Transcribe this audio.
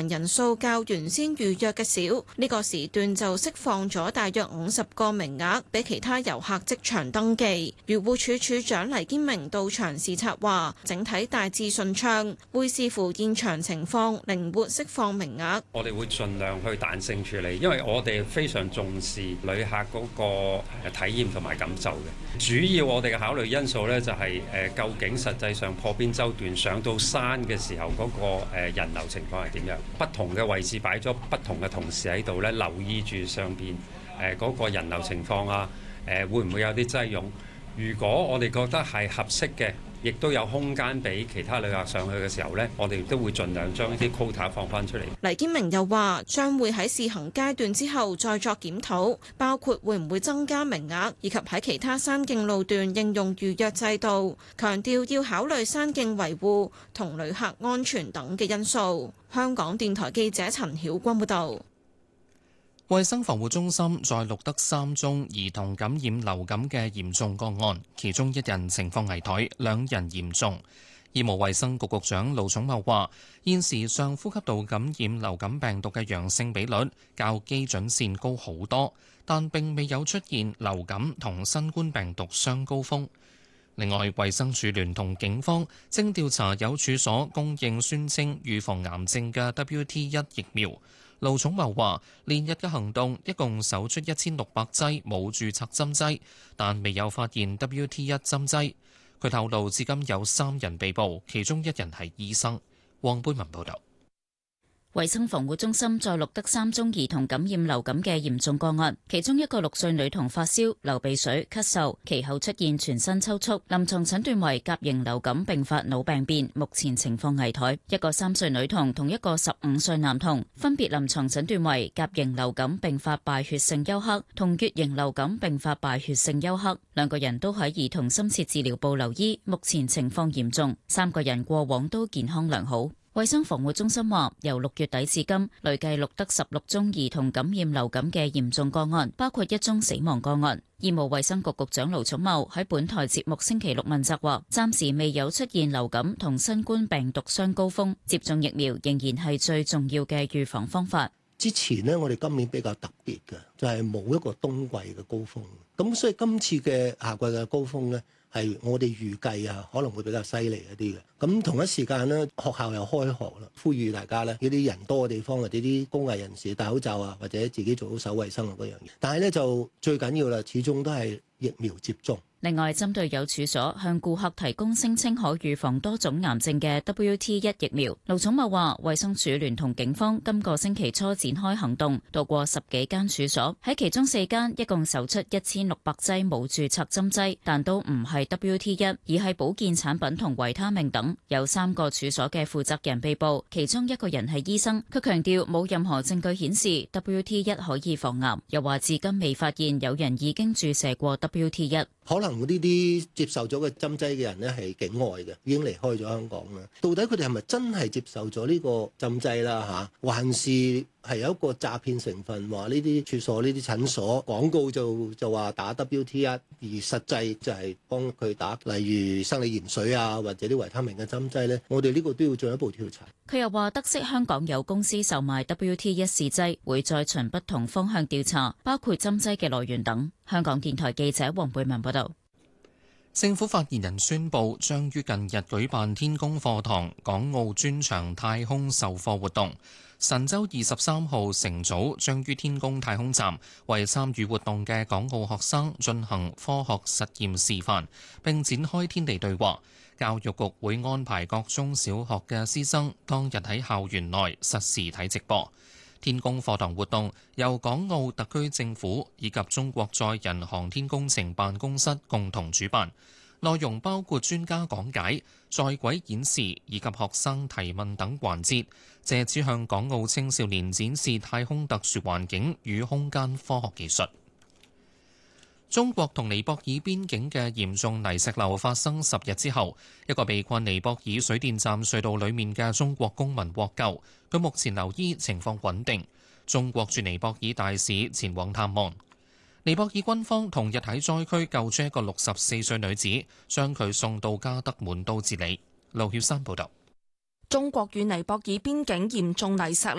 場人數較原先預約嘅少，呢個時段就釋放咗大約50個名額俾其他遊客即場登記。漁護署署長黎堅明到場視察話，整體大致順暢，會視乎現場情況靈活釋放名額。 我哋會盡量去彈性處理，因為我哋非常重視旅客嗰個體驗同埋感受嘅。主要我哋嘅考慮因素呢，就係究竟實際上破邊洲段上到山嘅時候嗰個人流情況係點樣？不同嘅位置擺咗不同嘅同事喺度呢，留意住上邊嗰個人流情況啊，會唔會有啲擠擁？如果我哋覺得係合適嘅，亦都有空間俾其他旅客上去嘅時候呢，我哋都會盡量將呢啲 quota 放翻出嚟。 黎堅明又話，將會喺試行階段之後再作檢討，包括會唔會增加名額，以及喺其他山徑路段應用預約制度。強調要考慮山徑維護同旅客安全等嘅因素。香港電台記者陳曉君報導。 衛生防護中心再錄得3宗兒童感染流感嘅嚴重個案，其中1人情況危殆，2人嚴重。醫務衛生局局長盧寵茂話：現時上呼吸道感染流感病毒嘅陽性比率較基準線高好多，但並未有出現流感同新冠病毒雙高峰。另外，衛生署聯同警方正調查有處所供應宣稱預防癌症嘅 WT1 疫苗。盧寵茂話：連日嘅行動一共搜出1600劑冇註冊針劑，但未有發現 WT1 針劑。佢透露，至今有3人被捕，其中1人係醫生。黃貝文報導。 衛生防護中心再錄得3宗兒童感染流感嘅嚴重個案，其中一個6歲女童發燒、流鼻水、咳嗽，其後出現全身抽搐，臨床診斷為甲型流感併發腦病變，目前情況危殆。一個3歲女童同一個15歲男童，分別臨床診斷為甲型流感併發敗血性休克同乙型流感併發敗血性休克，兩個人都喺兒童深切治療部留醫，目前情況嚴重。3個人過往都健康良好。衛生防護中心話，由6月底至今，累計錄得16宗兒童感染流感嘅嚴重個案，包括1宗死亡個案。醫務衛生局局長盧寵茂喺本台節目星期六問責話，暫時未有出現流感同新冠病毒雙高峰，接種疫苗仍然係最重要嘅預防方法。 之前呢，我哋今年比較特別嘅，就係冇一個冬季嘅高峰，咁所以今次嘅夏季嘅高峰呢，係我哋預計啊，可能會比較犀利一啲嘅。咁同一時間呢，學校又開學啦，呼籲大家呢，呢啲人多嘅地方或者啲高危人士戴口罩啊，或者自己做好手衛生啊嗰樣嘢。但係呢，就最緊要啦，始終都係疫苗接種。 另外，針對有處所向顧客提供聲稱可預防多種癌症嘅 WT1 疫苗，盧寵茂話，衛生署聯同警方今個星期初展開行動，到過10幾間處所，喺其中4間一共搜出1600劑冇註冊針劑，但都唔係 WT1，而係保健產品同維他命等。有3個處所嘅負責人被捕，其中1個人係醫生。佢強調冇任何證據顯示 WT1 可以防癌，又話至今未發現有人已經注射過 WT1。 可能呢啲接受咗嘅針劑嘅人呢係境外嘅，已經離開咗香港啦。到底佢哋係咪真係接受咗呢個針劑啦？嚇，還是係有一個詐騙成分？話呢啲處所、呢啲診所廣告就話打 WT1，而實際就係幫佢打，例如生理鹽水啊，或者啲維他命嘅針劑呢。我哋呢個都要進一步調查。 佢又話，得悉香港有公司售賣 WT1 試劑，會再循不同方向調查，包括針劑嘅來源等。香港電台記者黃貝文報道。 政府發言人宣布，將於近日舉辦天宮課堂港澳專場太空授課活動。神舟23號乘組將於天宮太空站為參與活動嘅港澳學生進行科學實驗示範，並展開天地對話。教育局會安排各中小學嘅師生當日喺校園內實時睇直播。天宮課堂活動由港澳特區政府以及中國載人航天工程辦公室共同主辦，內容包括專家講解、在軌演示以及學生提問等環節，借此向港澳青少年展示太空特殊環境與空間科學技術。中國同尼泊爾邊境嘅嚴重泥石流發生10日之後，一個被困尼泊爾水電站隧道裡面嘅中國公民獲救，佢目前留醫，情況穩定。中國駐尼泊爾大使前往探望。尼泊爾軍方同日喺災區救出一個64歲女子，將佢送到加德滿都治理。劉曉山報導。 中國與尼泊爾邊境嚴重泥石